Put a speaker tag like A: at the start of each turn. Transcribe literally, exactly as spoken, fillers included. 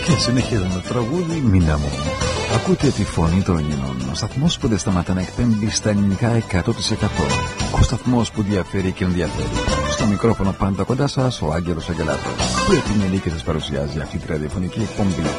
A: Και συνεχίζουμε το τραγούδι «Μίνα μου». Ακούτε τη φωνή των Ελληνών. Ο σταθμός που δεν σταματά να εκπέμπει στα ελληνικά εκατό τοις εκατό. Ο σταθμός που διαφέρει και ενδιαφέρει. Στο μικρόφωνο πάντα κοντά σας ο Άγγελος Αγγελάτος, που επιμελεί και σας παρουσιάζει αυτή τη ραδιοφωνική εκπομπή.